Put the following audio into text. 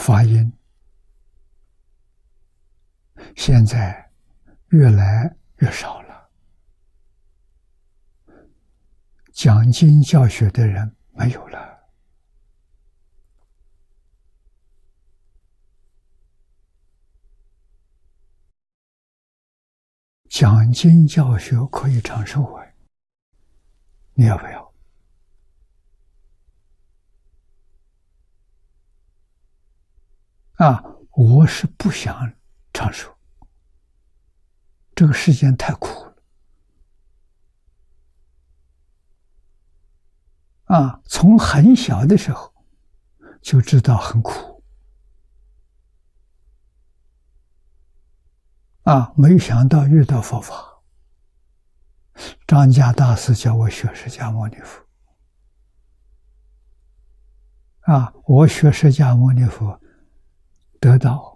发音，现在越来越少了。讲经教学的人没有了。讲经教学可以长寿哎，你要不要？我是不想长寿，这个世间太苦了。从很小的时候就知道很苦。没想到遇到佛法。张家大师教我学释迦牟尼佛。我学释迦牟尼佛得到